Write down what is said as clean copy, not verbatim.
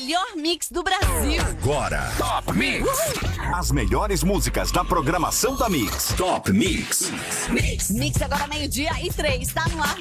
melhor mix do Brasil. Agora, Top Mix. As melhores músicas da programação da Mix. Top Mix. Mix agora 12:03, tá no ar.